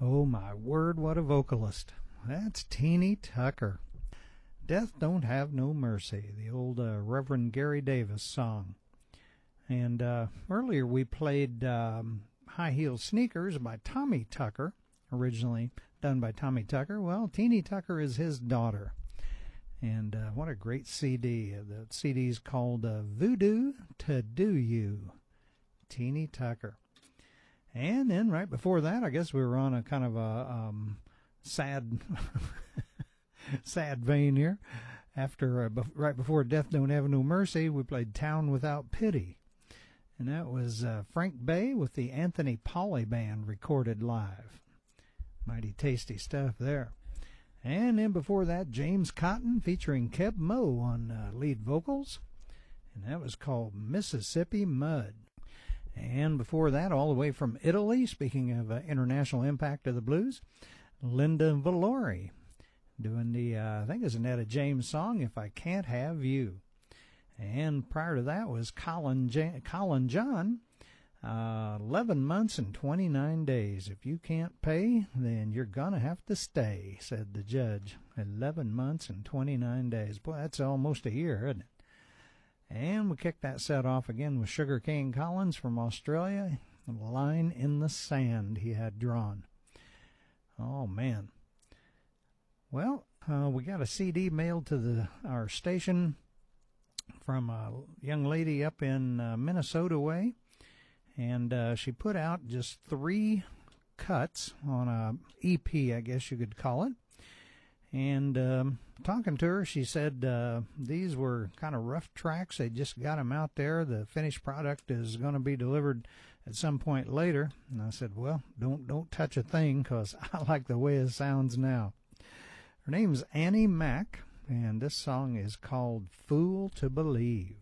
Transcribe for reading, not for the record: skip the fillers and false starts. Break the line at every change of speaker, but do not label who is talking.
Oh my word, what a vocalist. That's Teeny Tucker. Death Don't Have No Mercy, the old Reverend Gary Davis song. And earlier we played High Heel Sneakers by Tommy Tucker, originally done by Tommy Tucker. Well, Teeny Tucker is his daughter. And what a great CD. The CD's called Voodoo to Do You, Teeny Tucker. And then right before that, I guess we were on a kind of a sad sad vein here. After right before Death Don't Have No Mercy, we played Town Without Pity. And that was Frank Bay with the Anthony Pauley Band recorded live. Mighty tasty stuff there. And then before that, James Cotton featuring Keb Mo on lead vocals. And that was called Mississippi Mud. And before that, all the way from Italy, speaking of international impact of the blues, Linda Valori doing the, I think it's an Etta James song, If I Can't Have You. And prior to that was Colin John, 11 months and 29 days. If you can't pay, then you're going to have to stay, said the judge. 11 months and 29 days. Boy, that's almost a year, isn't it? And we kicked that set off again with Sugar Cane Collins from Australia, a line in the sand he had drawn. Oh, man. Well, we got a CD mailed to our station from a young lady up in Minnesota way, and she put out just 3 cuts on a EP, I guess you could call it. And talking to her, she said these were kind of rough tracks. They just got them out there. The finished product is going to be delivered at some point later. And I said, well, don't touch a thing, because I like the way it sounds now. Her name's Annie Mack, and this song is called Fool to Believe.